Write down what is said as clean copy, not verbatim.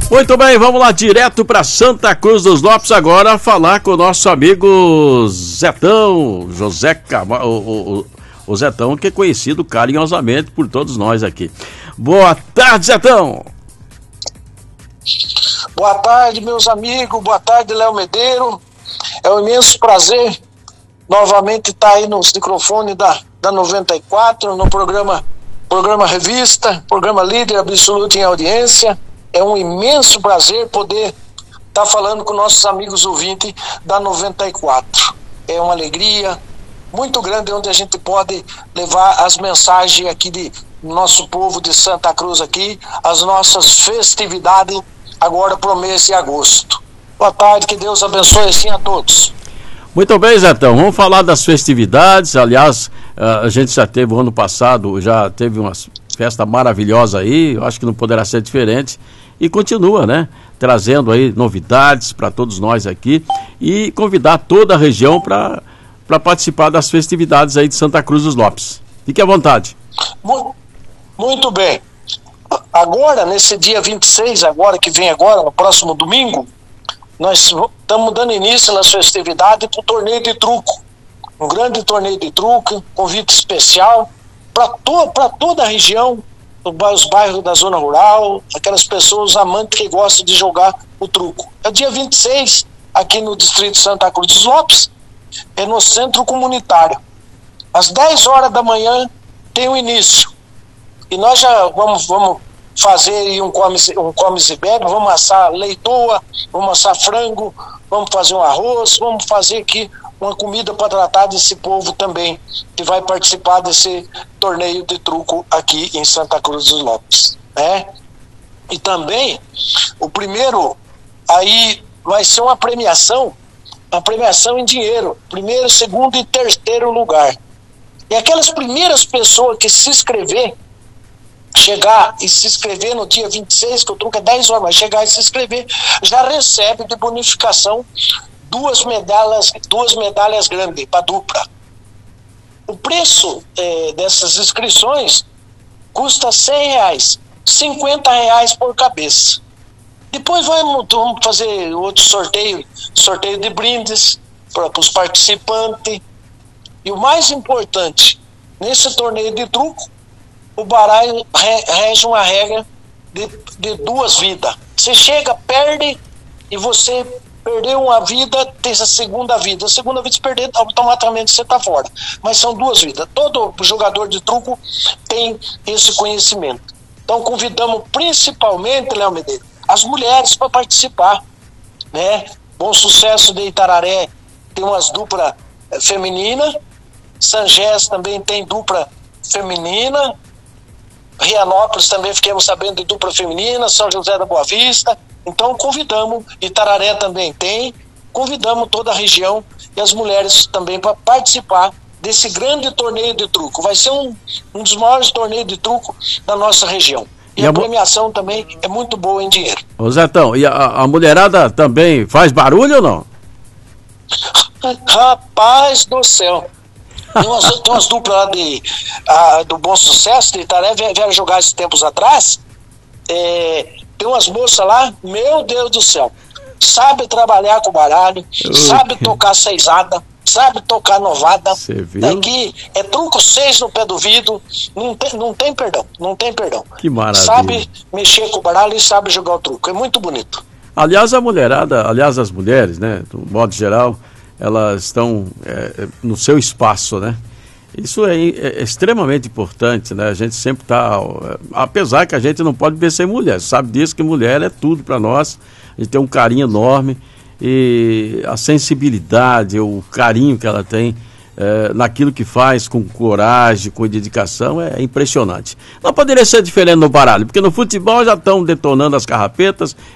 Muito bem, vamos lá direto para Santa Cruz dos Lopes agora falar com o nosso amigo Zetão, José Camargo, o Zetão, que é conhecido carinhosamente por todos nós aqui. Boa tarde, Zetão. Boa tarde, meus amigos, boa tarde, Léo Medeiro. É um imenso prazer novamente estar aí nos microfones da 94, no programa Revista, programa líder absoluto em audiência. É um imenso prazer poder estar falando com nossos amigos ouvintes da 94. É uma alegria muito grande onde a gente pode levar as mensagens aqui do nosso povo de Santa Cruz aqui, as nossas festividades agora pro mês de agosto. Boa tarde, que Deus abençoe assim a todos. Muito bem, Zetão, vamos falar das festividades. Aliás, a gente já teve o ano passado, já teve uma festa maravilhosa aí, eu acho que não poderá ser diferente, e continua, né, trazendo aí novidades para todos nós aqui e convidar toda a região para participar das festividades aí de Santa Cruz dos Lopes. Fique à vontade. Muito bem. Agora, nesse dia 26, agora que vem agora, no próximo domingo, nós estamos dando início nas festividades para o torneio de truco. Um grande torneio de truco, convite especial para toda a região, os bairros da zona rural, aquelas pessoas amantes que gostam de jogar o truco. É dia 26, aqui no distrito Santa Cruz dos Lopes, é no centro comunitário. Às 10 horas da manhã tem o início. E nós já vamos fazer aí um comes e bebe, vamos assar leitoa, vamos assar frango, vamos fazer um arroz, vamos fazer aqui uma comida para tratar desse povo também, que vai participar desse torneio de truco aqui em Santa Cruz dos Lopes, né? E também, o primeiro, aí vai ser uma premiação em dinheiro, primeiro, segundo e terceiro lugar. E aquelas primeiras pessoas que chegar e se inscrever no dia 26, que o truco é 10 horas, mas chegar e se inscrever, já recebe de bonificação duas medalhas grandes para dupla. O preço dessas inscrições custa R$100, R$50 por cabeça. Depois vamos fazer outro sorteio de brindes para os participantes. E o mais importante, nesse torneio de truco, o baralho rege uma regra de 2 vidas. Você chega, perde, e você perdeu uma vida, tem a segunda vida. A segunda vida, se perder, automaticamente você está fora. Mas são 2 vidas. Todo jogador de truco tem esse conhecimento. Então convidamos principalmente, Léo Medeiro, as mulheres para participar, né? Bom Sucesso de Itararé tem umas duplas femininas, Sangés também tem dupla feminina, Rianópolis também fiquemos sabendo de dupla feminina, São José da Boa Vista. Então convidamos, Itararé também tem, convidamos toda a região e as mulheres também para participar desse grande torneio de truco. Vai ser um dos maiores torneios de truco da nossa região. E a premiação também é muito boa em dinheiro. Ô Zetão, e a mulherada também faz barulho ou não? Rapaz do céu! Tem umas duplas lá do Bom Sucesso, de Itaré, vieram jogar esses tempos atrás. Tem umas moças lá, meu Deus do céu, sabe trabalhar com baralho, sabe tocar seisada, sabe tocar novada. Daqui é truco 6 no pé do vidro, não tem perdão. Que maravilha. Sabe mexer com o baralho e sabe jogar o truco, é muito bonito. Aliás, as mulheres, né, do modo geral, elas estão no seu espaço, né? Isso é extremamente importante, né? A gente sempre está, apesar que a gente não pode vencer mulher, sabe disso, que mulher é tudo para nós, a gente tem um carinho enorme, e a sensibilidade, o carinho que ela tem naquilo que faz, com coragem, com dedicação, é impressionante. Não poderia ser diferente no baralho, porque no futebol já estão detonando as carrapetas